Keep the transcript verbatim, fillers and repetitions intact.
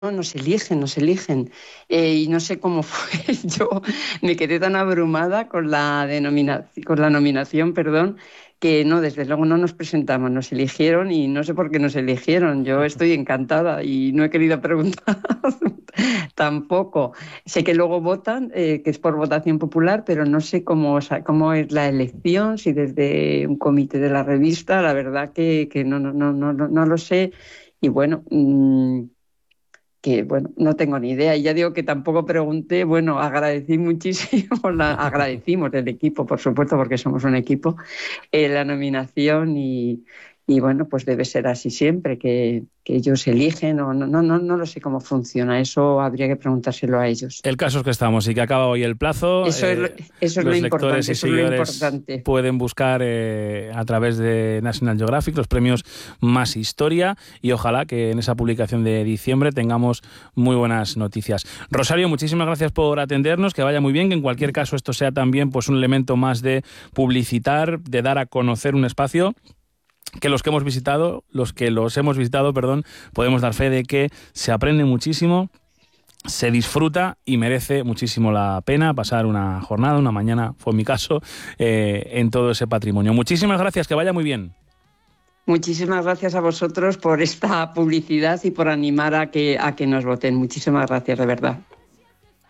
No, nos eligen, nos eligen. Eh, y no sé cómo fue, yo me quedé tan abrumada con la denominación, con la nominación, perdón, que no, desde luego no nos presentamos, nos eligieron y no sé por qué nos eligieron. Yo estoy encantada y no he querido preguntar tampoco. Sé que luego votan, eh, que es por votación popular, pero no sé cómo, o sea, cómo es la elección, si desde un comité de la revista, la verdad que, que no, no, no, no, no, no lo sé. Y bueno, mmm, que bueno, no tengo ni idea. Y ya digo que tampoco pregunté, bueno, agradecí muchísimo, la, agradecimos del equipo, por supuesto, porque somos un equipo, eh, la nominación y, y bueno, pues debe ser así siempre, que, que ellos eligen o no, no, no, no lo sé cómo funciona, eso habría que preguntárselo a ellos. El caso es que estamos y que acaba hoy el plazo. Eso es lo, Eh, eso es lo los lectores importante, y eso es lo seguidores importante. pueden buscar eh, a través de National Geographic los premios Más Historia y ojalá que en esa publicación de diciembre tengamos muy buenas noticias. Rosario, muchísimas gracias por atendernos, que vaya muy bien, que en cualquier caso esto sea también pues un elemento más de publicitar, de dar a conocer un espacio que los que hemos visitado, los que los hemos visitado, perdón, podemos dar fe de que se aprende muchísimo, se disfruta y merece muchísimo la pena pasar una jornada, una mañana, fue mi caso, eh, en todo ese patrimonio. Muchísimas gracias, que vaya muy bien. Muchísimas gracias a vosotros por esta publicidad y por animar a que, a que nos voten. Muchísimas gracias, de verdad.